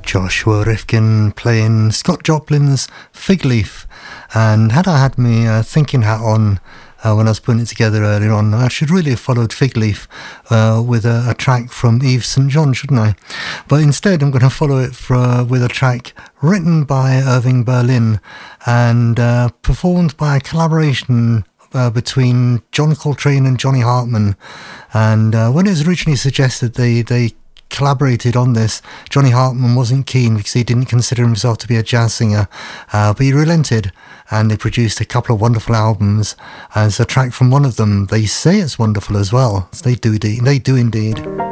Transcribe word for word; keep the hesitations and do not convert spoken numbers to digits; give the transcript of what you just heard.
Joshua Rifkin playing Scott Joplin's Fig Leaf. And had I had me uh, thinking hat on uh, when I was putting it together earlier on, I should really have followed Fig Leaf uh, with a, a track from Yves Saint John, shouldn't I? But instead I'm going to follow it for, uh, with a track written by Irving Berlin and uh, performed by a collaboration Uh, between John Coltrane and Johnny Hartman. And uh, when it was originally suggested they, they collaborated on this, Johnny Hartman wasn't keen because he didn't consider himself to be a jazz singer, uh, but he relented and they produced a couple of wonderful albums. As a track from one of them, they say it's wonderful as well. They do, they do indeed.